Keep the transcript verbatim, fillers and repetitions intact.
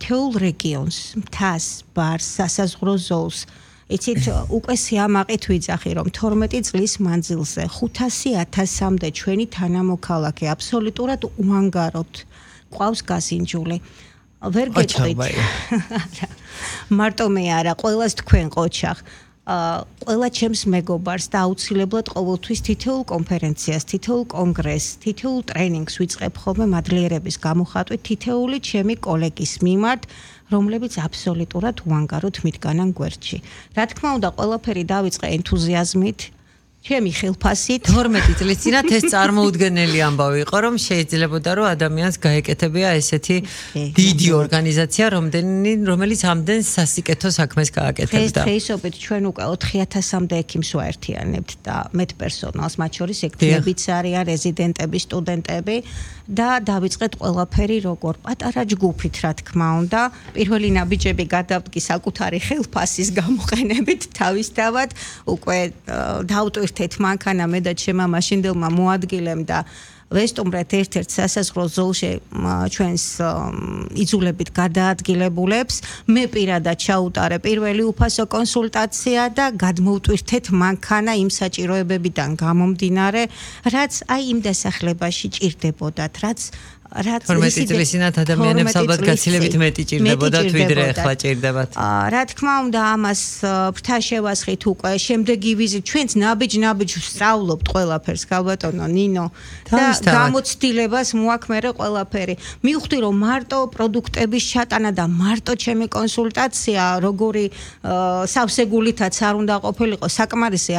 თითოეულ რეგიონს, მთას, ბარს, სასაზღვრო ზოლს. იცით, უკვე სიამაყით ვიძახი, რომ თორმეტი წლის მანძილზე ხუთასი ათასამდე ჩვენი თანამოქალაქე აბსოლუტურად უანგაროთ ყავს გასინჯული. ვერ გეტყვით. მარტო მე არა, ყველას თქვენ ყოჩახ. ყველა ჩემს მეგობარს და აუცილებლად ყოველთვის თითოეულ კონფერენციას, თითოეულ კონგრესს, თითოეულ ტრენინგს ვიწყებ ხოლმე მადლიერების გამოხატვით თითოეული ჩემი კოლეგის მიმართ, რომლებიც აბსოლუტურად უანგაროთ მიდგანან გვერდში. რა თქმა უნდა, ყველაფერი დავიწყე ენთუზიაზმით, ჩემი ხელფასით. თორმეტი წლის წინათ ეს წარმოუდგენელი ამბავი იყო, რომ შეიძლებოდა რომ ადამიანს გაეკეთებია ესეთი დიდი ორგანიზაცია, რომელიც ამდენ სასიკეთო საქმეს გააკეთებდა. დღეისობით ჩვენ უკვე ოთხი ათასამდე ექიმს ვაერთიანებთ და მედპერსონალს, მათ შორის ექიმებიც არიან, რეზიდენტები, სტუდენტები და დავიწყეთ ყველაფერი როგორ პატარა ჯგუფით, რა თქმა უნდა. პირველი ნაბიჯები გადავდგი საკუთარი ხელფასის გამოყენებით თავისთავად, უკვე დავტვირთეთ მანქანა მე და ჩემმა მაშინდელმა მოადგილემ და ვესტუმრეთ ერთ-ერთ სასაზღვრო ზოლში ჩვენს იძულებით გადაადგილებულებს. მე პირადად ჩაუტარე პირველი უფასო კონსულტაცია და გადმოვტვირთეთ მანქანა იმ საჭიროებებიდან გამომდინარე, რაც აი იმ დასახლებაში ჭირდებოდათ, რაც რაც თორმეტი წლის წინათ ადამიანებს ალბათ გაცილებით მეტი ჭირდებოდათ, ვიდრე ახლა ჭირდებათ. რა თქმა უნდა, ამას ფრთა შევასხით უკვე შემდეგი ვიზით, ჩვენც ნაბიჯ-ნაბიჯ ვსწავლობთ ყველაფერს, გაბატონო ნინო და გამოცდილებას მოაქვს მერე ყველაფერი. მივხვდი, რომ მარტო პროდუქტების ჩატანა და მარტო ჩემი კონსულტაცია, როგორი სავსე გულითაც არ უნდა ყოფილიყო, საკმარისი